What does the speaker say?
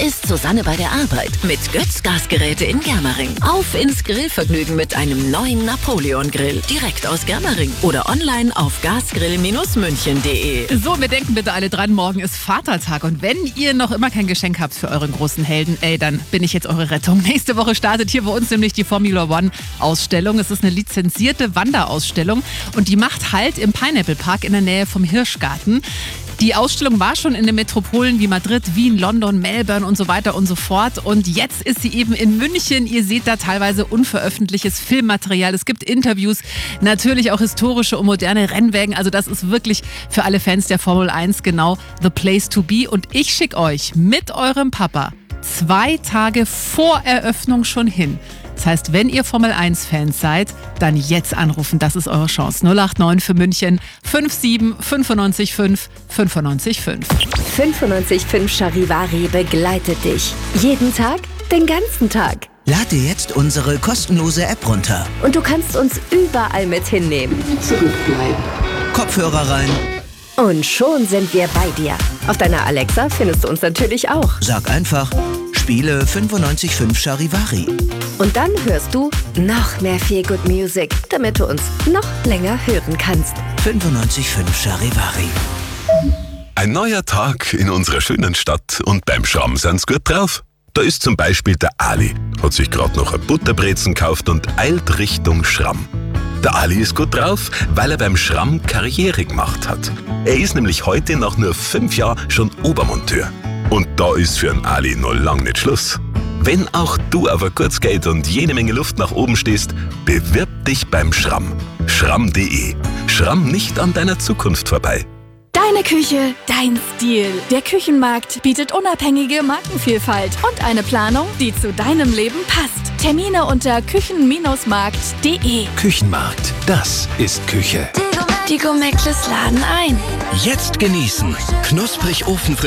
ist Susanne bei der Arbeit mit Götz Gasgeräte in Germering. Auf ins Grillvergnügen mit einem neuen Napoleon-Grill. Direkt aus Germering oder online auf gasgrill-münchen.de. So, wir denken bitte alle dran, morgen ist Vatertag. Und wenn ihr noch immer kein Geschenk habt für euren großen Helden, dann bin ich jetzt eure Rettung. Nächste Woche startet hier bei uns nämlich die Formula One Ausstellung. Es ist eine lizenzierte Wanderausstellung und die macht Halt im Pineapple Park in der Nähe vom Hirschgarten. Die Ausstellung war schon in den Metropolen wie Madrid, Wien, London, Melbourne und so weiter und so fort. Und jetzt ist sie eben in München. Ihr seht da teilweise unveröffentlichtes Filmmaterial. Es gibt Interviews, natürlich auch historische und moderne Rennwägen. Also das ist wirklich für alle Fans der Formel 1 genau the place to be. Und ich schicke euch mit eurem Papa 2 Tage vor Eröffnung schon hin. Das heißt, wenn ihr Formel-1-Fans seid, dann jetzt anrufen. Das ist eure Chance. 089 für München 57 95 5 95 5. 95.5 Charivari begleitet dich. Jeden Tag, den ganzen Tag. Lade dir jetzt unsere kostenlose App runter. Und du kannst uns überall mit hinnehmen. Zurückbleiben. Kopfhörer rein. Und schon sind wir bei dir. Auf deiner Alexa findest du uns natürlich auch. Sag einfach, spiele 95.5 Charivari. Und dann hörst du noch mehr Feel Good Music, damit du uns noch länger hören kannst. 95.5 Charivari. Ein neuer Tag in unserer schönen Stadt und beim Schramm sind's gut drauf. Da ist zum Beispiel der Ali, hat sich gerade noch ein Butterbrezen gekauft und eilt Richtung Schramm. Der Ali ist gut drauf, weil er beim Schramm Karriere gemacht hat. Er ist nämlich heute nach nur 5 Jahren schon Obermonteur. Und da ist für einen Ali noch lang nicht Schluss. Wenn auch du auf ein Kurzgeld und jede Menge Luft nach oben stehst, bewirb dich beim Schramm. Schramm.de. Schramm nicht an deiner Zukunft vorbei. Deine Küche, dein Stil. Der Küchenmarkt bietet unabhängige Markenvielfalt und eine Planung, die zu deinem Leben passt. Termine unter küchen-markt.de. Küchenmarkt, das ist Küche. Die Gourmet laden ein. Jetzt genießen. Knusprig ofenfrisch